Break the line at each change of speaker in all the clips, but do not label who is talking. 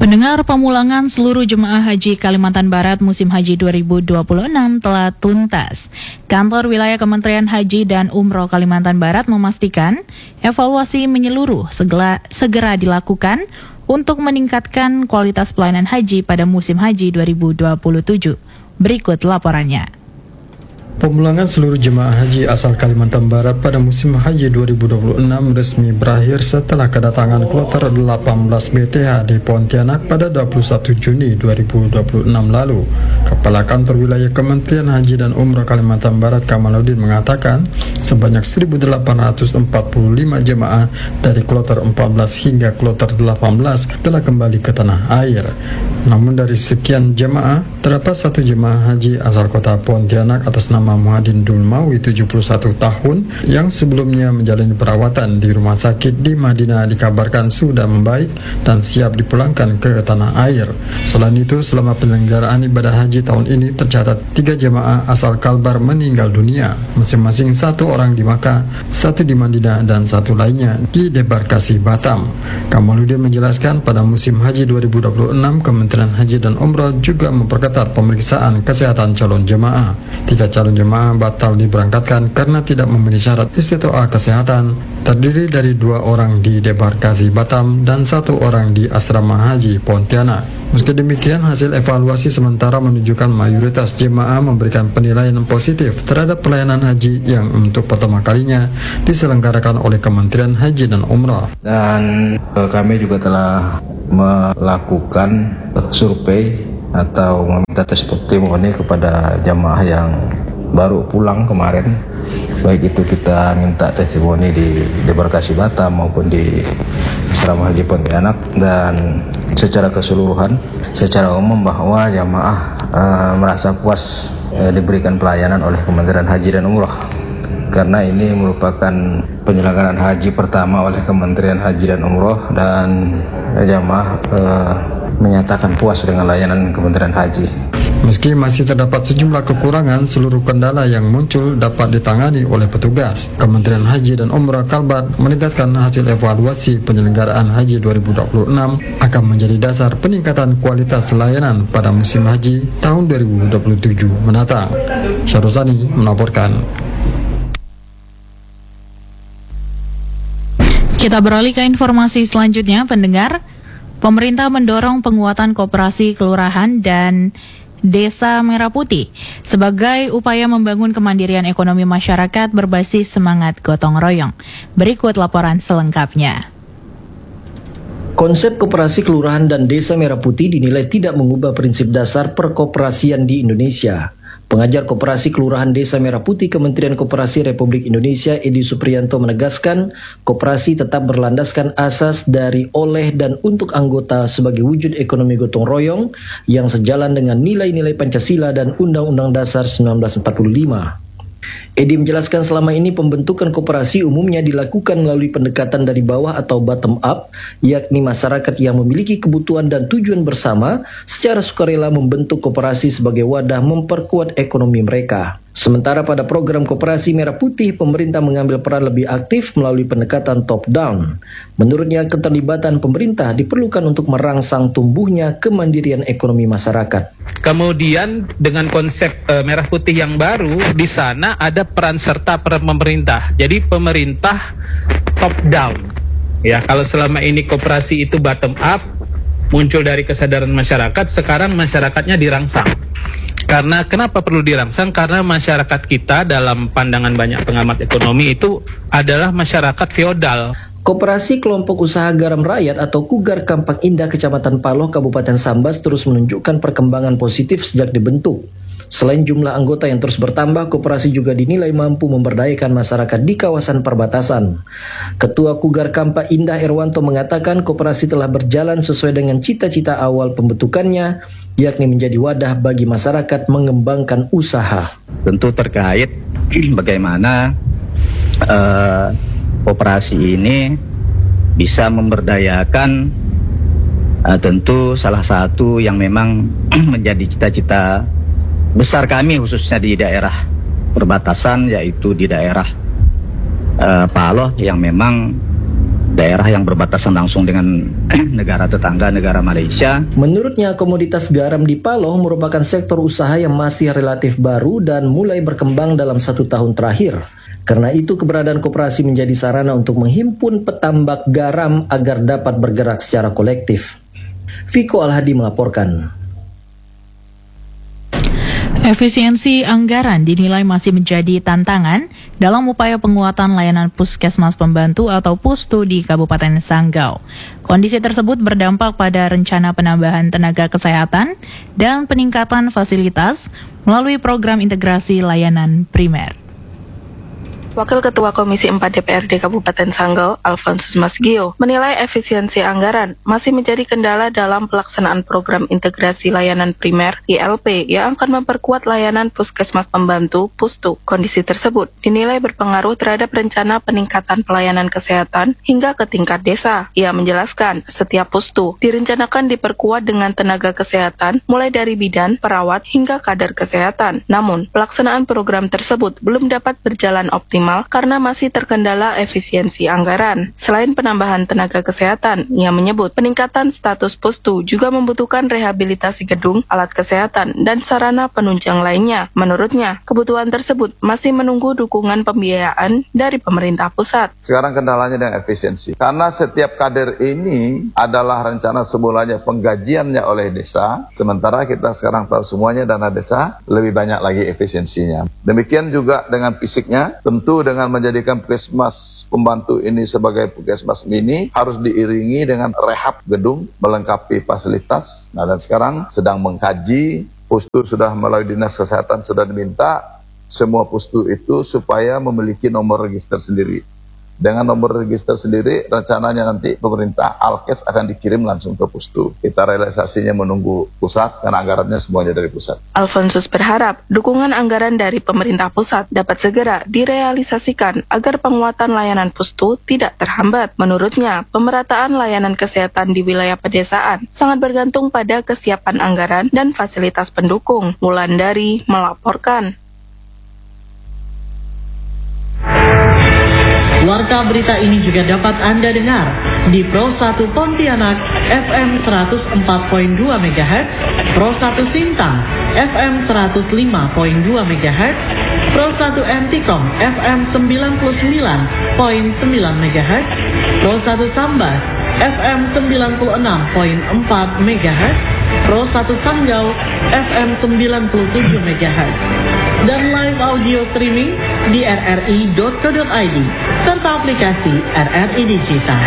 Pendengar, pemulangan seluruh jemaah haji Kalimantan Barat musim haji 2026 telah tuntas. Kantor Wilayah Kementerian Haji dan Umroh Kalimantan Barat memastikan evaluasi menyeluruh segera dilakukan untuk meningkatkan kualitas pelayanan haji pada musim haji 2027. Berikut laporannya.
Pemulangan seluruh jemaah haji asal Kalimantan Barat pada musim haji 2026 resmi berakhir setelah kedatangan kloter 18 BTH di Pontianak pada 21 Juni 2026 lalu. Kepala Kantor Wilayah Kementerian Haji dan Umroh Kalimantan Barat Kamaluddin mengatakan sebanyak 1.845 jemaah dari kloter 14 hingga kloter 18 telah kembali ke tanah air. Namun dari sekian jemaah, terdapat satu jemaah haji asal kota Pontianak atas nama Muhadin Dulmawi 71 tahun yang sebelumnya menjalani perawatan di rumah sakit di Madinah dikabarkan sudah membaik dan siap dipulangkan ke tanah air. Selain itu, selama penyelenggaraan ibadah haji tahun ini tercatat 3 jemaah asal Kalbar meninggal dunia, masing-masing 1 orang di Makkah, 1 di Madinah dan 1 lainnya di debarkasi Batam. Kamaluddin menjelaskan pada musim haji 2026 Kementerian Haji dan Umroh juga memperketat pemeriksaan kesehatan calon jemaah. 3 calon jemaah batal diberangkatkan karena tidak memenuhi syarat istitoah kesehatan, terdiri dari 2 orang di debarkasi Batam dan 1 orang di asrama haji Pontianak. Meski demikian, hasil evaluasi sementara menunjukkan mayoritas jemaah memberikan penilaian positif terhadap pelayanan haji yang untuk pertama kalinya diselenggarakan oleh Kementerian Haji dan Umroh.
Dan kami juga telah melakukan survei atau meminta testimoni kepada jemaah yang baru pulang kemarin, baik itu kita minta testimoni di debarkasi Batam maupun di asrama haji Pontianak, dan secara keseluruhan, secara umum bahwa jemaah merasa puas diberikan pelayanan oleh Kementerian Haji dan Umroh, karena ini merupakan penyelenggaraan haji pertama oleh Kementerian Haji dan Umroh, dan jemaah menyatakan puas dengan layanan Kementerian Haji.
Meski masih terdapat sejumlah kekurangan, seluruh kendala yang muncul dapat ditangani oleh petugas. Kementerian Haji dan Umroh Kalbar menegaskan hasil evaluasi penyelenggaraan haji 2026 akan menjadi dasar peningkatan kualitas layanan pada musim haji tahun 2027 mendatang. Syaruzani melaporkan.
Kita beralih ke informasi selanjutnya, pendengar. Pemerintah mendorong penguatan koperasi kelurahan dan Desa Merah Putih sebagai upaya membangun kemandirian ekonomi masyarakat berbasis semangat gotong royong. Berikut laporan selengkapnya.
Konsep koperasi kelurahan dan Desa Merah Putih dinilai tidak mengubah prinsip dasar perkoperasian di Indonesia. Pengajar Koperasi Kelurahan Desa Merah Putih Kementerian Koperasi Republik Indonesia Edi Supriyanto menegaskan, koperasi tetap berlandaskan asas dari, oleh, dan untuk anggota sebagai wujud ekonomi gotong royong yang sejalan dengan nilai-nilai Pancasila dan Undang-Undang Dasar 1945. Edi menjelaskan selama ini pembentukan koperasi umumnya dilakukan melalui pendekatan dari bawah atau bottom up, yakni masyarakat yang memiliki kebutuhan dan tujuan bersama secara sukarela membentuk koperasi sebagai wadah memperkuat ekonomi mereka. Sementara pada program Koperasi Merah Putih, pemerintah mengambil peran lebih aktif melalui pendekatan top-down. Menurutnya, keterlibatan pemerintah diperlukan untuk merangsang tumbuhnya kemandirian ekonomi masyarakat.
Kemudian dengan konsep Merah Putih yang baru, di sana ada peran serta pemerintah. Jadi pemerintah top-down. Ya, kalau selama ini koperasi itu bottom-up, muncul dari kesadaran masyarakat, sekarang masyarakatnya dirangsang. Karena kenapa perlu dirangsang? Karena masyarakat kita dalam pandangan banyak pengamat ekonomi itu adalah masyarakat feodal.
Koperasi Kelompok Usaha Garam Rakyat atau Kugar Kampang Indah Kecamatan Paloh Kabupaten Sambas terus menunjukkan perkembangan positif sejak dibentuk. Selain jumlah anggota yang terus bertambah, koperasi juga dinilai mampu memberdayakan masyarakat di kawasan perbatasan. Ketua Kugar Kampang Indah Erwanto mengatakan koperasi telah berjalan sesuai dengan cita-cita awal pembentukannya, yakni menjadi wadah bagi masyarakat mengembangkan usaha.
Tentu terkait bagaimana koperasi ini bisa memberdayakan, tentu salah satu yang memang menjadi cita-cita besar kami khususnya di daerah perbatasan, yaitu di daerah Paloh yang memang daerah yang berbatasan langsung dengan negara tetangga, negara Malaysia.
Menurutnya, komoditas garam di Paloh merupakan sektor usaha yang masih relatif baru dan mulai berkembang dalam 1 tahun terakhir. Karena itu, keberadaan koperasi menjadi sarana untuk menghimpun petambak garam agar dapat bergerak secara kolektif. Viko Alhadi melaporkan.
Efisiensi anggaran dinilai masih menjadi tantangan dalam upaya penguatan layanan Puskesmas Pembantu atau Pustu di Kabupaten Sanggau. Kondisi tersebut berdampak pada rencana penambahan tenaga kesehatan dan peningkatan fasilitas melalui program integrasi layanan primer.
Wakil Ketua Komisi 4 DPRD Kabupaten Sanggau, Alfonsus Masgio, menilai efisiensi anggaran masih menjadi kendala dalam pelaksanaan program integrasi layanan primer ILP yang akan memperkuat layanan Puskesmas Pembantu Pustu. Kondisi tersebut dinilai berpengaruh terhadap rencana peningkatan pelayanan kesehatan hingga ke tingkat desa. Ia menjelaskan, setiap Pustu direncanakan diperkuat dengan tenaga kesehatan mulai dari bidan, perawat, hingga kader kesehatan. Namun, pelaksanaan program tersebut belum dapat berjalan optimal karena masih terkendala efisiensi anggaran. Selain penambahan tenaga kesehatan, ia menyebut peningkatan status Pustu juga membutuhkan rehabilitasi gedung, alat kesehatan, dan sarana penunjang lainnya. Menurutnya, kebutuhan tersebut masih menunggu dukungan pembiayaan dari pemerintah pusat.
Sekarang kendalanya dengan efisiensi. Karena setiap kader ini adalah rencana semulanya penggajiannya oleh desa, sementara kita sekarang tahu semuanya dana desa, lebih banyak lagi efisiensinya. Demikian juga dengan fisiknya, tentu dengan menjadikan Puskesmas Pembantu ini sebagai Puskesmas mini harus diiringi dengan rehab gedung, melengkapi fasilitas. Nah, dan sekarang sedang mengkaji, Pustu sudah melalui Dinas Kesehatan sudah diminta semua Pustu itu supaya memiliki nomor register sendiri. Dengan nomor register sendiri, rencananya nanti pemerintah Alkes akan dikirim langsung ke Pustu. Kita realisasinya menunggu pusat, karena anggarannya semuanya dari pusat.
Alfonsus berharap dukungan anggaran dari pemerintah pusat dapat segera direalisasikan agar penguatan layanan Pustu tidak terhambat. Menurutnya, pemerataan layanan kesehatan di wilayah pedesaan sangat bergantung pada kesiapan anggaran dan fasilitas pendukung. Wulandari melaporkan.
Warta berita ini juga dapat Anda dengar di Pro 1 Pontianak FM 104.2 MHz, Pro 1 Sintang FM 105.2 MHz, Pro 1 Antikom FM 99.9 MHz, Pro 1 Sambas FM 96.4 MHz, Pro 1 Sanggau FM 97 MHz, dan live audio streaming di rri.co.id serta aplikasi RRI Digital.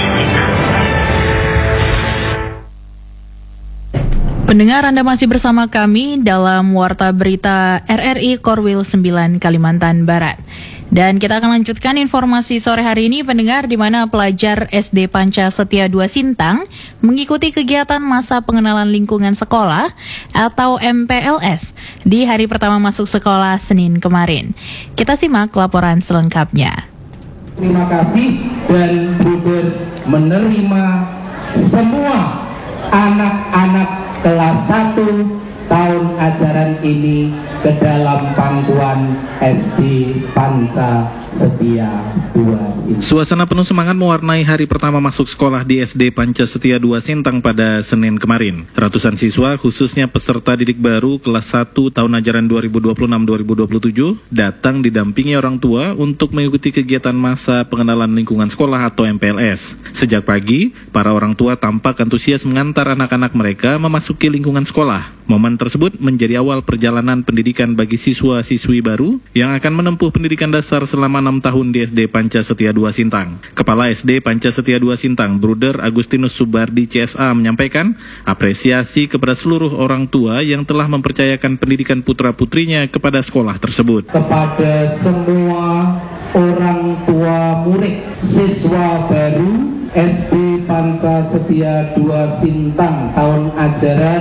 Pendengar, Anda masih bersama kami dalam Warta Berita RRI Korwil 9 Kalimantan Barat. Dan kita akan lanjutkan informasi sore hari ini, pendengar, di mana pelajar SD Panca Setia 2 Sintang mengikuti kegiatan masa pengenalan lingkungan sekolah atau MPLS di hari pertama masuk sekolah Senin kemarin. Kita simak laporan selengkapnya.
Terima kasih dan Buber menerima semua anak-anak kelas 1 tahun ajaran ini ke dalam pangkuan SD Panca Setia 2.
Suasana penuh semangat mewarnai hari pertama masuk sekolah di SD Panca Setia 2 Sintang pada Senin kemarin. Ratusan siswa, khususnya peserta didik baru kelas 1 tahun ajaran 2026-2027, datang didampingi orang tua untuk mengikuti kegiatan masa pengenalan lingkungan sekolah atau MPLS. Sejak pagi, para orang tua tampak antusias mengantar anak-anak mereka memasuki lingkungan sekolah. Momen tersebut menjadi awal perjalanan pendidikan bagi siswa-siswi baru yang akan menempuh pendidikan dasar selama 6 tahun di SD Panca Setia 2 Sintang. Kepala SD Panca Setia 2 Sintang, Bruder Agustinus Subardi CSA, menyampaikan apresiasi kepada seluruh orang tua yang telah mempercayakan pendidikan putra-putrinya kepada sekolah tersebut.
Kepada semua orang tua murid siswa baru SD Panca Setia 2 Sintang tahun ajaran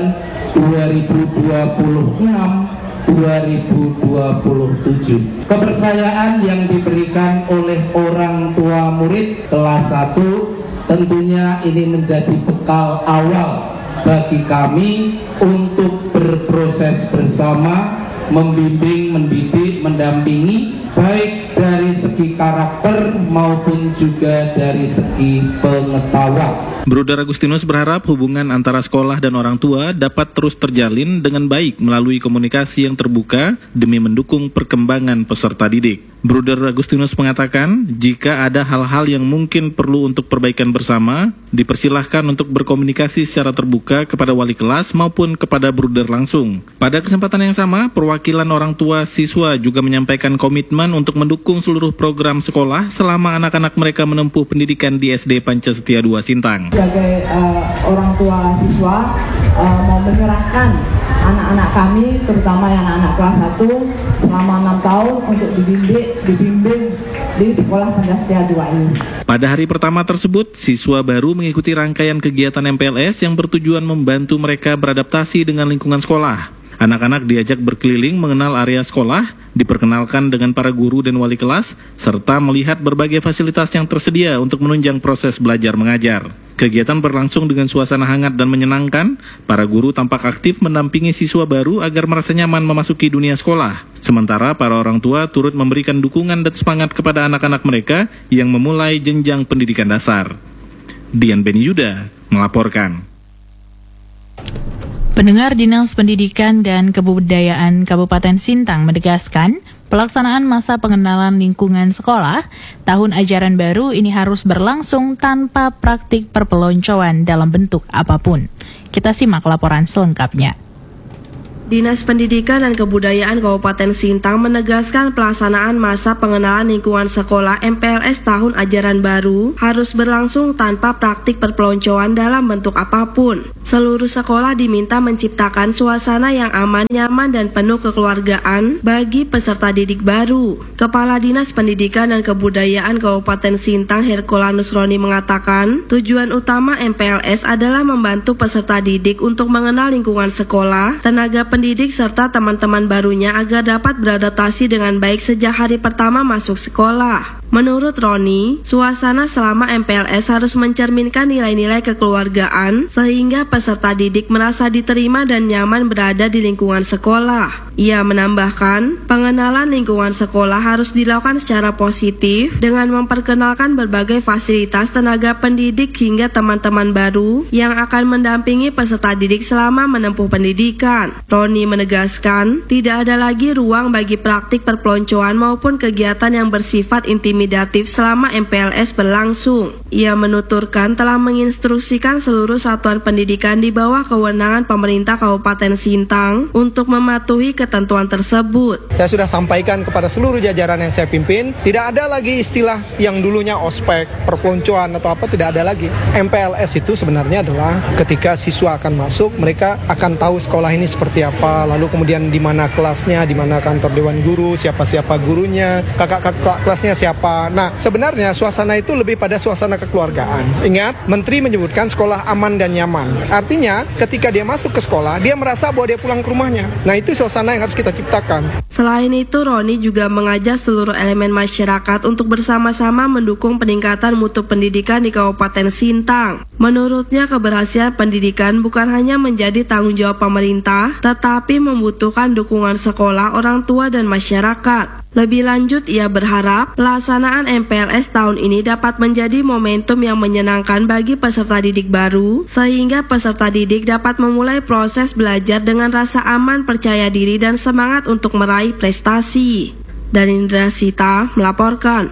2026-2027. Kepercayaan yang diberikan oleh orang tua murid kelas 1 tentunya ini menjadi bekal awal bagi kami untuk berproses bersama, membimbing, mendidik, mendampingi baik dari segi karakter maupun juga dari segi pengetahuan.
Bruder Agustinus berharap hubungan antara sekolah dan orang tua dapat terus terjalin dengan baik melalui komunikasi yang terbuka demi mendukung perkembangan peserta didik. Bruder Agustinus mengatakan, jika ada hal-hal yang mungkin perlu untuk perbaikan bersama, dipersilahkan untuk berkomunikasi secara terbuka kepada wali kelas maupun kepada Bruder langsung. Pada kesempatan yang sama, perwakilan orang tua siswa juga menyampaikan komitmen untuk mendukung seluruh program sekolah selama anak-anak mereka menempuh pendidikan di SD Pancasetia 2 Sintang.
Sebagai orang tua siswa mau menyerahkan anak-anak kami, terutama yang anak-anak kelas 1 selama 6 tahun untuk dibimbing di sekolah Pancasetia 2 ini.
Pada hari pertama tersebut, siswa baru mengikuti rangkaian kegiatan MPLS yang bertujuan membantu mereka beradaptasi dengan lingkungan sekolah. Anak-anak diajak berkeliling mengenal area sekolah, diperkenalkan dengan para guru dan wali kelas, serta melihat berbagai fasilitas yang tersedia untuk menunjang proses belajar mengajar. Kegiatan berlangsung dengan suasana hangat dan menyenangkan. Para guru tampak aktif mendampingi siswa baru agar merasa nyaman memasuki dunia sekolah. Sementara para orang tua turut memberikan dukungan dan semangat kepada anak-anak mereka yang memulai jenjang pendidikan dasar. Dian Beni Yuda melaporkan.
Pendengar, Dinas Pendidikan dan Kebudayaan Kabupaten Sintang menegaskan pelaksanaan masa pengenalan lingkungan sekolah tahun ajaran baru ini harus berlangsung tanpa praktik perpeloncoan dalam bentuk apapun. Kita simak laporan selengkapnya.
Dinas Pendidikan dan Kebudayaan Kabupaten Sintang menegaskan pelaksanaan masa pengenalan lingkungan sekolah MPLS tahun ajaran baru harus berlangsung tanpa praktik perpeloncoan dalam bentuk apapun. Seluruh sekolah diminta menciptakan suasana yang aman, nyaman, dan penuh kekeluargaan bagi peserta didik baru. Kepala Dinas Pendidikan dan Kebudayaan Kabupaten Sintang Herculanus Roni mengatakan, tujuan utama MPLS adalah membantu peserta didik untuk mengenal lingkungan sekolah, tenaga pendidik serta teman-teman barunya agar dapat beradaptasi dengan baik sejak hari pertama masuk sekolah. Menurut Roni, suasana selama MPLS harus mencerminkan nilai-nilai kekeluargaan sehingga peserta didik merasa diterima dan nyaman berada di lingkungan sekolah. Ia menambahkan, pengenalan lingkungan sekolah harus dilakukan secara positif dengan memperkenalkan berbagai fasilitas tenaga pendidik hingga teman-teman baru yang akan mendampingi peserta didik selama menempuh pendidikan. Roni menegaskan, tidak ada lagi ruang bagi praktik perpeloncoan maupun kegiatan yang bersifat intimidatif selama MPLS berlangsung. Ia menuturkan telah menginstruksikan seluruh satuan pendidikan di bawah kewenangan pemerintah Kabupaten Sintang untuk mematuhi ketentuan tersebut.
Saya sudah sampaikan kepada seluruh jajaran yang saya pimpin, tidak ada lagi istilah yang dulunya ospek, perpeloncoan atau apa, tidak ada lagi. MPLS itu sebenarnya adalah ketika siswa akan masuk, mereka akan tahu sekolah ini seperti apa, lalu kemudian di mana kelasnya, di mana kantor dewan guru, siapa-siapa gurunya, kakak-kakak kelasnya siapa. Nah, sebenarnya suasana itu lebih pada suasana kekeluargaan. Ingat, Menteri menyebutkan sekolah aman dan nyaman. Artinya, ketika dia masuk ke sekolah, dia merasa bahwa dia pulang ke rumahnya. Nah, itu suasana yang harus kita ciptakan.
Selain itu, Roni juga mengajak seluruh elemen masyarakat untuk bersama-sama mendukung peningkatan mutu pendidikan di Kabupaten Sintang. Menurutnya, keberhasilan pendidikan bukan hanya menjadi tanggung jawab pemerintah, tetapi membutuhkan dukungan sekolah, orang tua, dan masyarakat. Lebih lanjut, ia berharap pelaksanaan MPLS tahun ini dapat menjadi momentum yang menyenangkan bagi peserta didik baru, sehingga peserta didik dapat memulai proses belajar dengan rasa aman, percaya diri, dan semangat untuk meraih prestasi. Darindra Sita melaporkan.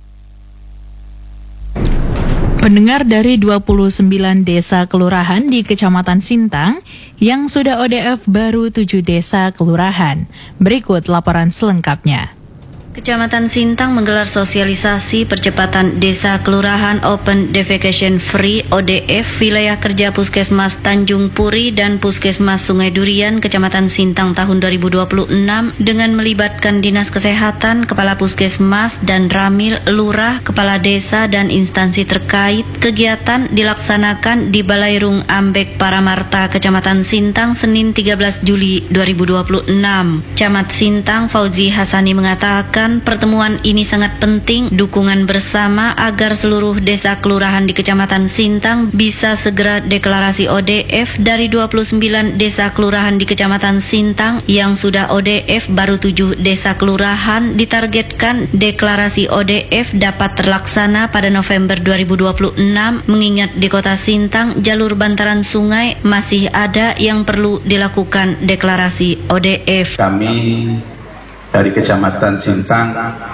Pendengar, dari 29 desa kelurahan di Kecamatan Sintang yang sudah ODF baru 7 desa kelurahan. Berikut laporan selengkapnya.
Kecamatan Sintang menggelar sosialisasi percepatan Desa Kelurahan Open Defecation Free ODF wilayah kerja Puskesmas Tanjung Puri dan Puskesmas Sungai Durian Kecamatan Sintang tahun 2026 dengan melibatkan Dinas Kesehatan, Kepala Puskesmas dan Ramil, Lurah, Kepala Desa dan instansi terkait. Kegiatan dilaksanakan di Balairung Ambek Paramarta Kecamatan Sintang Senin 13 Juli 2026. Camat Sintang Fauzi Hasani mengatakan menegaskan pertemuan ini sangat penting dukungan bersama agar seluruh desa kelurahan di Kecamatan Sintang bisa segera deklarasi ODF. Dari 29 desa kelurahan di Kecamatan Sintang yang sudah ODF, baru 7 desa kelurahan ditargetkan deklarasi ODF dapat terlaksana pada November 2026, mengingat di Kota Sintang jalur bantaran sungai masih ada yang perlu dilakukan deklarasi ODF.
Kami dari Kecamatan Sintang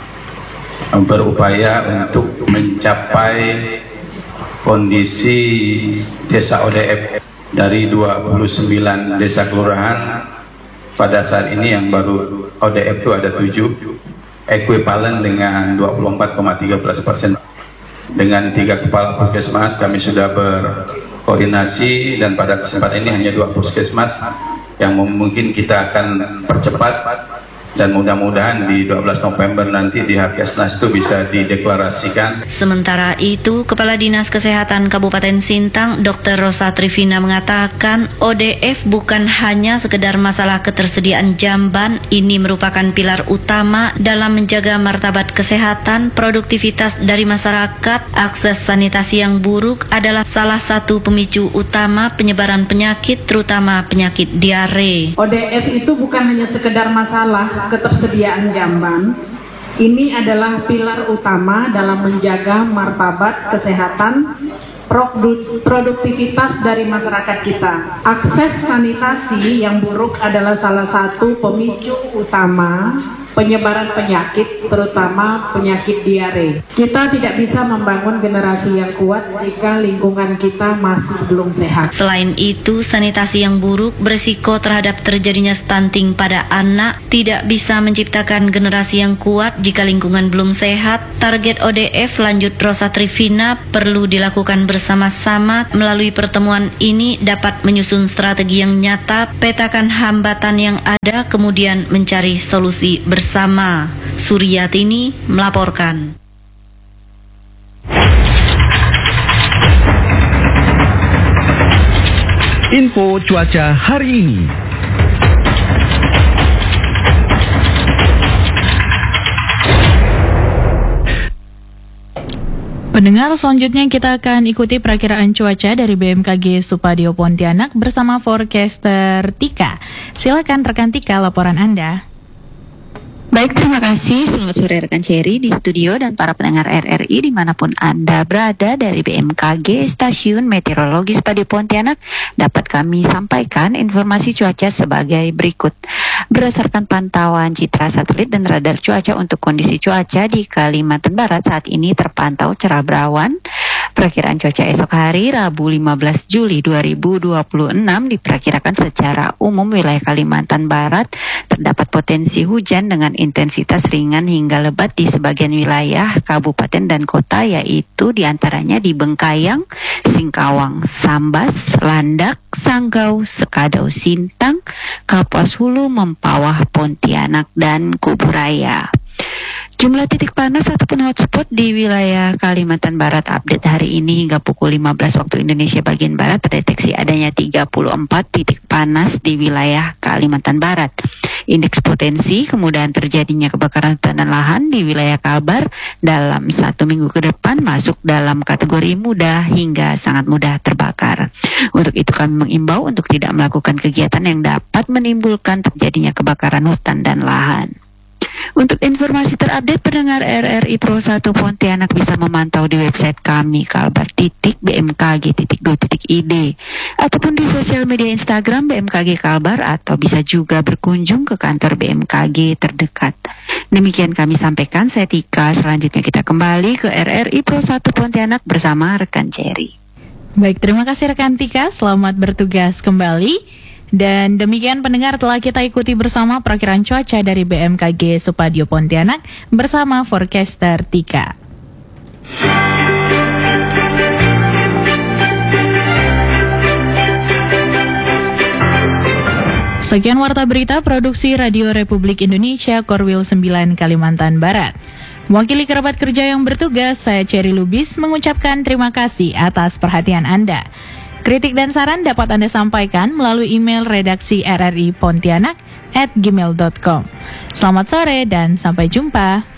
berupaya untuk mencapai kondisi desa ODF. Dari 29 desa kelurahan pada saat ini yang baru ODF itu ada 7, ekuivalen dengan 24,13%. Dengan 3 kepala puskesmas kami sudah berkoordinasi, dan pada kesempatan ini hanya 2 puskesmas yang mungkin kita akan percepat, dan mudah-mudahan di 12 November nanti di Harkesnas itu bisa dideklarasikan.
Sementara itu, Kepala Dinas Kesehatan Kabupaten Sintang, Dr. Rosa Trivina mengatakan, ODF bukan hanya sekedar masalah ketersediaan jamban, ini merupakan pilar utama dalam menjaga martabat kesehatan, produktivitas dari masyarakat. Akses sanitasi yang buruk adalah salah satu pemicu utama penyebaran penyakit, terutama penyakit diare.
ODF itu bukan hanya sekedar masalah ketersediaan jamban, ini adalah pilar utama dalam menjaga martabat kesehatan, produktivitas dari masyarakat kita. Akses sanitasi yang buruk adalah salah satu pemicu utama penyebaran penyakit, terutama penyakit diare. Kita tidak bisa membangun generasi yang kuat jika lingkungan kita masih belum sehat.
Selain itu, sanitasi yang buruk berisiko terhadap terjadinya stunting pada anak, tidak bisa menciptakan generasi yang kuat jika lingkungan belum sehat. Target ODF, lanjut Rosa Trivina, perlu dilakukan bersama-sama. Melalui pertemuan ini dapat menyusun strategi yang nyata, petakan hambatan yang ada, kemudian mencari solusi bersama. Suryatini melaporkan.
Info cuaca hari ini.
Pendengar, selanjutnya kita akan ikuti perakiraan cuaca dari BMKG Supadio Pontianak bersama forecaster Tika. Silakan rekan Tika, laporan Anda.
Baik, terima kasih. Selamat sore rekan Cherry di studio dan para pendengar RRI dimanapun Anda berada. Dari BMKG Stasiun Meteorologi Supadio Pontianak dapat kami sampaikan informasi cuaca sebagai berikut. Berdasarkan pantauan citra satelit dan radar cuaca untuk kondisi cuaca di Kalimantan Barat saat ini terpantau cerah berawan. Perakiraan cuaca esok hari Rabu 15 Juli 2026 diperkirakan secara umum wilayah Kalimantan Barat terdapat potensi hujan dengan intensitas ringan hingga lebat di sebagian wilayah kabupaten dan kota, yaitu diantaranya di Bengkayang, Singkawang, Sambas, Landak, Sanggau, Sekadau, Sintang, Kapuas Hulu, Mempawah, Pontianak, dan Kuburaya. Jumlah titik panas ataupun hotspot di wilayah Kalimantan Barat update hari ini hingga pukul 15 waktu Indonesia bagian Barat terdeteksi adanya 34 titik panas di wilayah Kalimantan Barat. Indeks potensi kemudahan terjadinya kebakaran hutan dan lahan di wilayah Kalbar dalam 1 minggu ke depan masuk dalam kategori mudah hingga sangat mudah terbakar. Untuk itu kami mengimbau untuk tidak melakukan kegiatan yang dapat menimbulkan terjadinya kebakaran hutan dan lahan. Untuk informasi terupdate pendengar RRI Pro 1 Pontianak bisa memantau di website kami kalbar.bmkg.go.id ataupun di sosial media Instagram BMKG Kalbar, atau bisa juga berkunjung ke kantor BMKG terdekat. Demikian kami sampaikan, saya Tika. Selanjutnya kita kembali ke RRI Pro 1 Pontianak bersama rekan Cherry.
Baik, terima kasih rekan Tika. Selamat bertugas kembali. Dan demikian pendengar, telah kita ikuti bersama perakiraan cuaca dari BMKG Supadio Pontianak bersama forecaster Tika. Sekian warta berita produksi Radio Republik Indonesia Korwil 9 Kalimantan Barat. Mewakili kerabat kerja yang bertugas, saya Cherry Lubis mengucapkan terima kasih atas perhatian Anda. Kritik dan saran dapat Anda sampaikan melalui email redaksi RRI Pontianak @gmail.com. Selamat sore dan sampai jumpa.